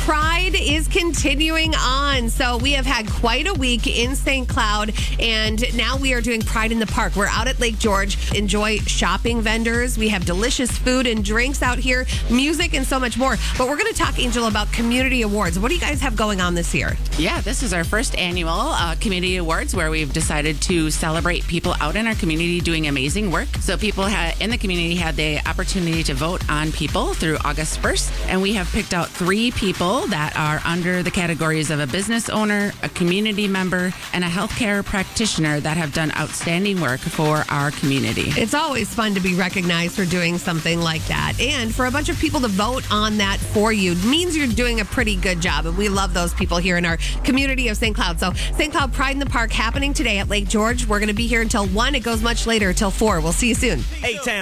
Pride is continuing on. So we have had quite a week in St. Cloud, and now we are doing Pride in the Park. We're out at Lake George. Enjoy shopping vendors. We have delicious food and drinks out here, music, and so much more. But we're going to talk, Angel, about community awards. What do you guys have going on this year? Yeah, this is our first annual community awards where we've decided to celebrate people out in our community doing amazing work. So people in the community had the opportunity to vote on people through August 1st. And we have picked out 3 people that are under the categories of a business owner, a community member, and a healthcare practitioner that have done outstanding work for our community. It's always fun to be recognized for doing something like that. And for a bunch of people to vote on that for you means you're doing a pretty good job. And we love those people here in our community of St. Cloud. So St. Cloud Pride in the Park happening today at Lake George. We're going to be here until 1. It goes much later, till 4. We'll see you soon. A-Town.